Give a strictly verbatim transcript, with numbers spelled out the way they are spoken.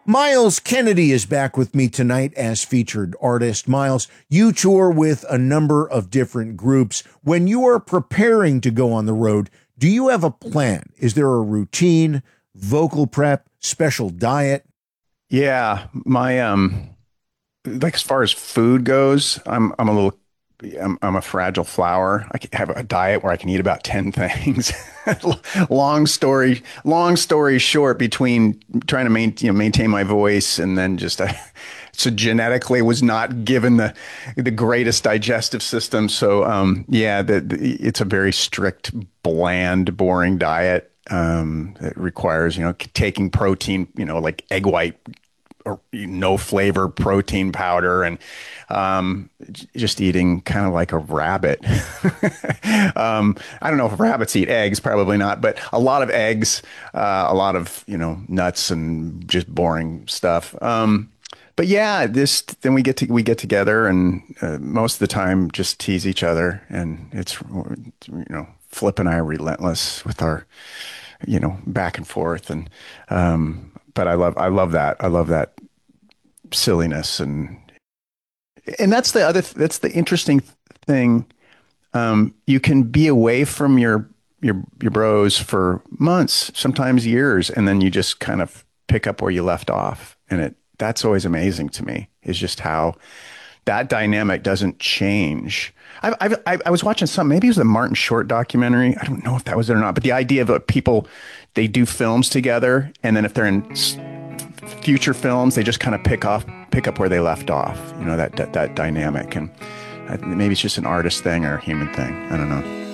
Myles Kennedy is back with me tonight as featured artist. Myles, you tour with a number of different groups. When you are preparing to go on the road, do you have a plan? Is there a routine, vocal prep, special diet? Yeah, my um, like as far as food goes, I'm I'm a little I'm I'm a fragile flower. I can have a diet where I can eat about ten things. long story, long story short, between trying to maintain, you know, maintain my voice and then just uh, so genetically was not given the the greatest digestive system. So um, yeah, the, the, it's a very strict, bland, boring diet. Um, it requires, you know, taking protein, you know, like egg white or no flavor protein powder and um, just eating kind of like a rabbit. um, I don't know if rabbits eat eggs, probably not, but a lot of eggs, uh, a lot of, you know, nuts and just boring stuff. Um, but yeah, this, then we get to, we get together and uh, most of the time just tease each other, and it's, you know, Flip and I are relentless with our, you know, back and forth. And, um, but I love, I love that. I love that silliness. And, and that's the other, that's the interesting thing. Um, you can be away from your, your, your bros for months, sometimes years. And then you just kind of pick up where you left off. And it, that's always amazing to me, is just how that dynamic doesn't change. I, I, I was watching some, maybe it was the Martin Short documentary. I don't know if that was it or not, but the idea of people, they do films together, and then if they're in future films, they just kind of pick off, pick up where they left off. You know, that that, that dynamic, and maybe it's just an artist thing or a human thing. I don't know.